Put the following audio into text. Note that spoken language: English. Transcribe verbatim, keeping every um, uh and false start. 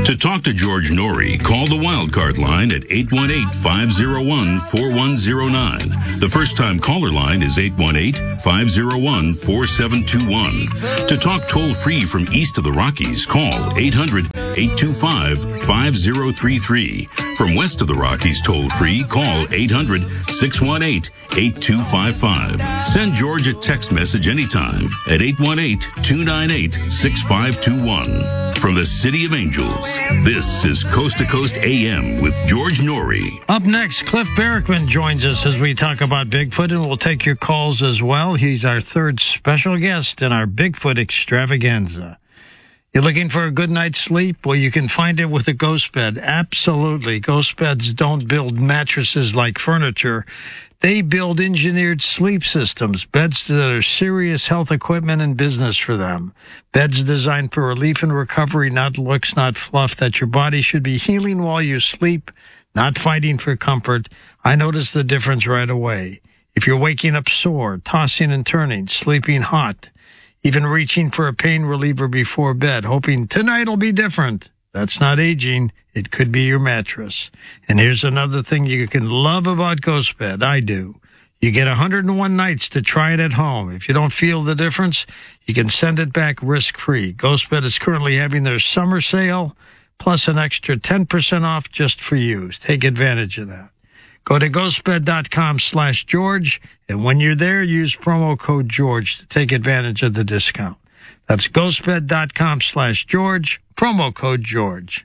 To talk to George Norrie, call the Wildcard line at eight one eight, five oh one, four one oh nine. The first-time caller line is eight one eight, five oh one, four seven two one. To talk toll-free from east of the Rockies, call eight hundred, eight two five, five oh three three. From west of the Rockies toll-free, call eight hundred, six one eight, eight two five five. Send George a text message anytime at eight one eight, two nine eight, six five two one. From the City of Angels, this is Coast to Coast A M with George Norrie. Up next, Cliff Barackman joins us as we talk about Bigfoot, and we'll take your calls as well. He's our third special guest in our Bigfoot extravaganza. You're looking for a good night's sleep? Well, you can find it with a ghost bed. Absolutely. Ghost beds don't build mattresses like furniture. They build engineered sleep systems, beds that are serious health equipment and business for them. Beds designed for relief and recovery, not looks, not fluff, that your body should be healing while you sleep, not fighting for comfort. I notice the difference right away. If you're waking up sore, tossing and turning, sleeping hot, even reaching for a pain reliever before bed, hoping tonight'll be different, that's not aging. It could be your mattress. And here's another thing you can love about Ghost Bed. I do. You get one hundred one nights to try it at home. If you don't feel the difference, you can send it back risk-free. Ghost Bed is currently having their summer sale, plus an extra ten percent off just for you. Take advantage of that. Go to ghostbed.com slash George, and when you're there, use promo code George to take advantage of the discount. That's ghostbed.com slash George, promo code George.